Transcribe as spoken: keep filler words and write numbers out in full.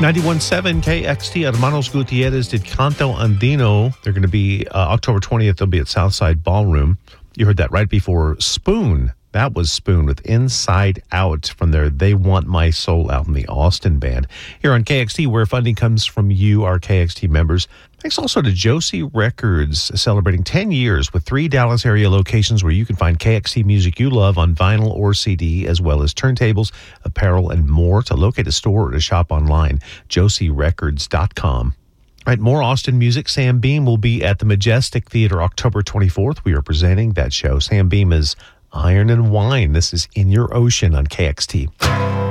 ninety-one point seven K X T, Hermanos Gutierrez did Canto Andino. They're going to be uh, October twentieth. They'll be at Southside Ballroom. You heard that right before Spoon. That was Spoon with Inside Out from their They Want My Soul album, the Austin Band. Here on K X T, where funding comes from you, our K X T members. Thanks also to Josie Records, celebrating ten years with three Dallas area locations where you can find K X T music you love on vinyl or C D, as well as turntables, apparel, and more. To locate a store or to shop online, josie records dot com. All right, more Austin music. Sam Beam will be at the Majestic Theater October twenty-fourth. We are presenting that show. Sam Beam is Iron and Wine. This is In Your Ocean on K X T.